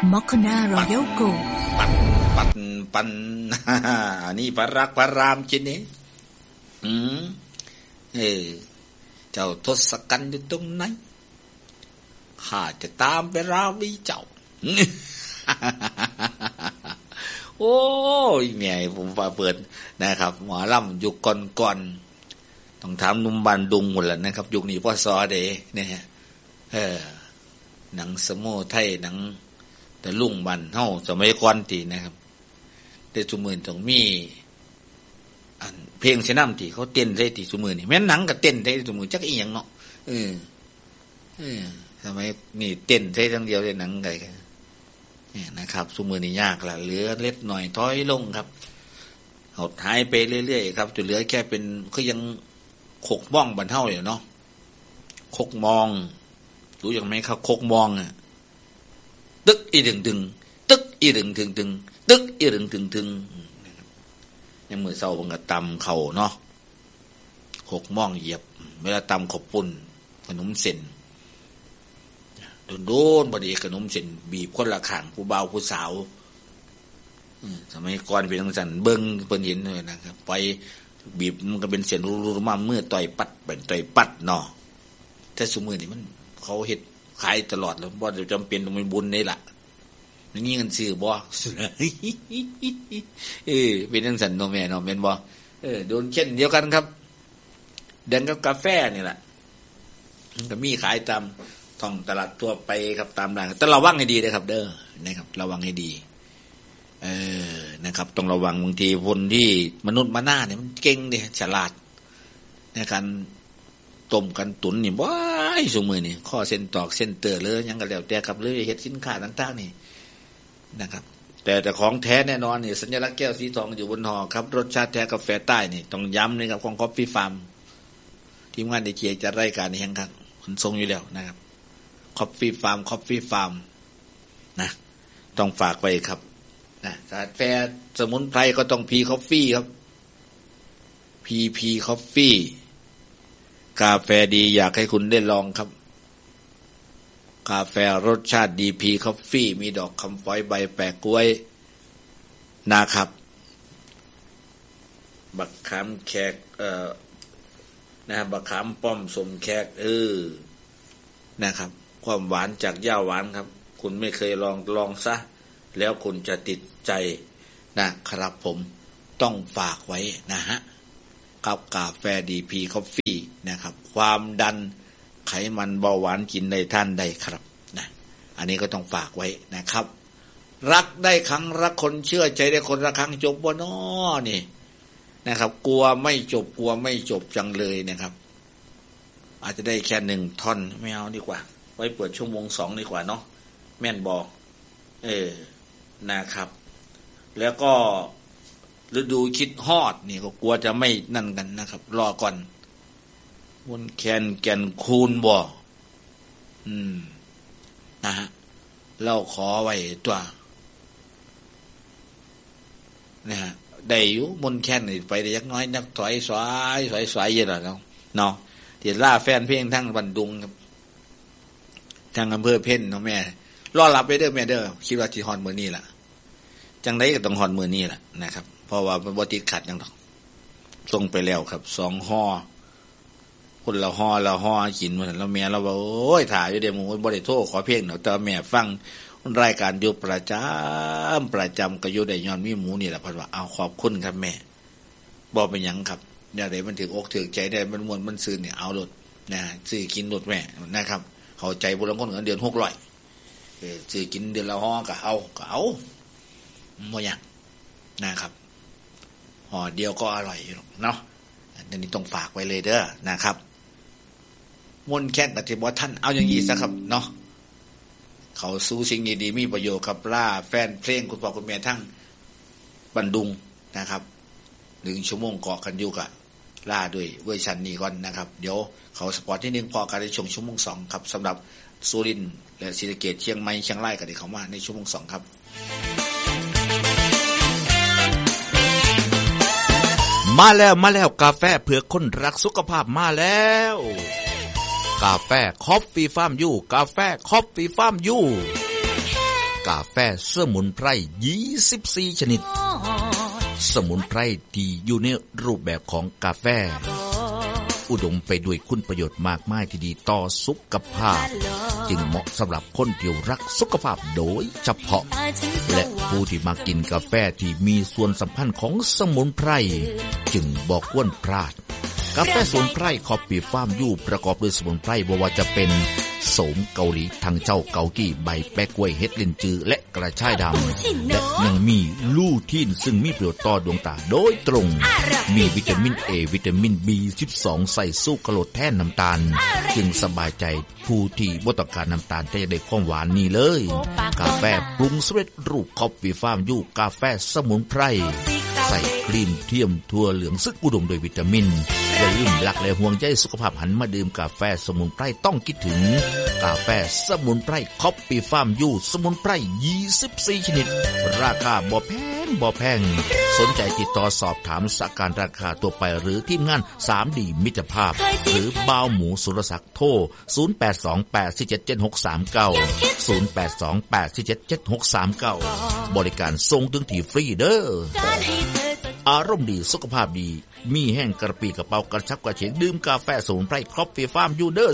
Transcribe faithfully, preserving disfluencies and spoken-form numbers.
มอคคานารอยัลโกปันปันปันนี่พระรักพระรามจินี่อืมเออเจ้าทศกัณฐ์อยู่ตรงไหนข้าจะตามไปราวีเจ้าโอ้ยแม่ผมว่าเปิดนะครับหมอลำยุคก่อนๆต้องถามหนุ่มบ้านดุงหมดแล้วนะครับยุคนี้พ่อซอเด้เนี่ยเออหนังสโมไทยหนังแต่ลุงบ้านเฮาสมัยก่อนตินะครับแต่ซุมื้อต้องมีอันเพลงเสนำที่เขาเต้นใส่ติซุมื้อนี่แม่นหนังก็เต้นใส่ซุมื้อจักอีหยังเนาะเออเออสมัยนี้เต้นใส่ทั้งเดียวได้หนังไงเนี่ยนะครับซุมื้อนี้ยากละเหลือเล็กหน่อยถอยลงครับหดหายไปเรื่อยๆครับจนเหลือแค่เป็นคือยังขกม่องบ้านเฮาอยู่เนาะขกมองรู้จักไหมครับขกมองอ่ะตึกอีดึงดึงตึกอีดึงถึงถึงตึกอีดึงถึงถึงยังมือเศร้าบังกะตำเข่าเนาะขกมองเหยียบเวลาตำขบปุ่นขนมเส้นโดนโดนพอดีขนมเส้นบีบคนละข้างผู้บ่าวผู้สาวสมัยก่อนเป็นทังสันเบิ้งเปิ้นเห็นเลยนะครับไปบีบมันก็เป็นเส้นรูๆมาเมื่อต่อยปัดเป็นต่อยปัดเนาะแต่ซุมื้อนี่มันเขาเฮ็ดขายตลอดแล้วบ่จำเป็นต้องมีบุญนี่ล่ะนี่เงินซื้อบ่เออเป็นทังสันเนาะแม่เนาะแม่นบ่เออโดนเช่นเดียวกันครับเดินกับกาแฟนี่ล่ะมันก็มีขายตามท้องตลาดทั่วไปครับตามร้านแต่ระวังให้ดีนะครับเด้อนะครับระวังให้ดีเออนะครับต้องระวังบางทีคนที่มนุษย์มนาเนี่ยมันเก่งดิฉลาดในการต้มกันตุ๋นนี่ว้ายซุมื้อนี่ข้อเส้นตอกเส้นเตอร์เลยยังก็แล้วแต่ครับเลยเฮ็ดสินค้าต่างๆนี่นะครับแต่แต่ของแท้แน่นอนนี่สัญลักษณ์แก้วสีทองอยู่บนห่อครับรสชาติแท้กาแฟใต้นี่ต้องย้ำเลยครับของ Coffee Farm ทีมงานได้เกียรติจัดรายการนี้แห่งครับขนส่งอยู่แล้วนะครับ Coffee Farm Coffee Farm นะต้องฝากไว้ครับนะกาแฟสมุนไพรก็ต้อง P Coffee ครับ พี พี Coffee กาแฟดีอยากให้คุณได้ลองครับกาแฟรสชาติดี P Coffee มีดอกคำฝอยใบแปะกล้วยนะครับบักขามแขกเอ่อนะบักขามป้อมสมแขกเออนะครับความหวานจากหญ้าหวานครับคุณไม่เคยลองลองซะแล้วคุณจะติดใจนะครับผมต้องฝากไว้นะฮะกับกาแฟดีพีคอฟฟี่นะครับความดันไขมันเบาหวานกินได้ท่านได้ครับนะอันนี้ก็ต้องฝากไว้นะครับรักได้ครั้งรักคนเชื่อใจได้คนละครั้งจบบ่น้อนี่นะครับกลัวไม่จบกลัวไม่จบจังเลยนะครับอาจจะได้แค่หนึ่งท่อนไม่เอาดีกว่าไว้เปิดชั่วโมงสองดีกว่าเนาะแม่นบอเออนะครับแล้วก็ฤดูคิดฮอดนี่ก็กลัวจะไม่นั่นกันนะครับรอก่อนวนแคนแก่นคูณบ่อืมนะฮะเราขอไว้ตัวนะฮะได้อยู่มนแคนนี่ไปได้ยักน้อยนักถอยสายสายสายเยอะแล้วเนาะเนาะที่ล่าแฟนเพลงทั้งบันดุงครับทางอำเภอเพ่นเนาะแม่รอรับไปเด้อแม่เด้อคิดว่าที่ฮอดมื้อนี้ล่ะจังได๋ก็ต้องฮอดมื้อนี้ล่ะนะครับเพราะว่ามันบ่ติดขัดหยังดอกส่งไปแล้วครับสองห่อคนละห่อละห่อกินมื้อนั้นแล้วแม่เราว่าโอ้ยถ่ายอยู่เด้หมู่บ่ได้โทรขอเพลงดอกแต่แม่ฟังรายการอยู่ประจำประจำก็อยู่ได้ย้อนมีหมูนี่ล่ะเพิ่นว่าเอาขอบคุณครับแม่บ่เป็นหยังครับแนวใดมันถึงอกถึงใจได้มันม่วนมันซื่นนี่เอาโลดนะซื้อกินโลดแม่นะครับเข้าใจบ่ลางคนก็เดือนหกร้อยเออซื้อกินเดือนละห่อก็เอาก็เอาบ่หยังนะครับห่อเดียวก็อร่อยอยู่เนาะอันนี้ต้องฝากไว้เลยเด้อนะครับมนแค่นปฏิบัติท่านเอาอย่างนี้ซะครับเนาะเขาสู้สิ่งดีๆมีประโยชน์ครับล่าแฟนเพลงคุณพ่อคุณแม่ทั้งบันดุงนะครับหนึ่งชั่วโมงเกาะกันอยู่กับล่าด้วยเวอร์ชันนี้ก่อนนะครับเดี๋ยวเขาสปอร์ตที่หนึ่งพอกันในช่วงชั่วโมงสองครับสำหรับสุรินทร์และศรีสะเกษเชียงใหม่เชียงรายกันที่เขามาในชั่วโมงสองครับมาแล้วมาแล้วกาแฟเพื่อคนรักสุขภาพมาแล้วกาแฟคอฟฟี่ฟาร์มยูกาแฟคอฟฟี่ฟาร์มยูกาแฟสมุนไพรยี่สิบสี่ชนิดสมุนไพรที่อยู่ในรูปแบบของกาแฟอุดมไปด้วยคุณประโยชน์มากมายที่ดีต่อสุขภาพจึงเหมาะสำหรับคนที่รักสุขภาพโดยเฉพาะและผู้ที่มากินกาแฟที่มีส่วนสำคัญของสมุนไพรจึงบ่ควรพลาดกาแฟสมุนไพรคอฟฟี่ฟาร์มยูประกอบด้วยสมุนไพรบ่ว่าจะเป็นโสมเกาหลีทางเจ้าเกากี้ใบแปะกล้วยเห็ดลินจือและกระชายดำและยังมีลูทีนซึ่งมีประโยชน์ต่อดวงตาโดยตรงมีวิตามิน A วิตามิน บี สิบสอง ใส่สู้กรดแทนน้ำตาลจึงสบายใจผู้ที่บ่ต้องการน้ำตาลจะได้ของหวานนี่เลยกาแฟปรุงสำเร็จรูปคอฟฟี่ฟาร์มยูกาแฟสมุนไพรใส่ครีมเทียมถั่วเหลืองซึ่งอุดมด้วยวิตามินอย่าลืมรักและห่วงใยสุขภาพหันมาดื่มกาแฟสมุนไพรต้องคิดถึงกาแฟสมุนไพรคอฟฟี่ฟาร์มยูสมุนไพรยี่สิบสี่ชนิดราคาบ่แพงบ่แพงสนใจติดต่อสอบถามสถานการณ์ราคาตัวไปหรือทีมงาน สาม ดี มิตรภาพหรือบ่าวหมูสุรศักดิ์โทรศูนย์ แปด สอง แปด สี่ เจ็ด เจ็ด หก สาม เก้า ศูนย์ แปด สอง แปด สี่ เจ็ด เจ็ด หก สาม เก้าบริการส่งถึงที่ฟรีเด้ออารมณ์ดีสุขภาพดีมีแห้งกระปรี้กระเป๋ากระชับกระเฉงดื่มกาแฟสมุนไพรคอฟฟี่ฟาร์มยูเด้อ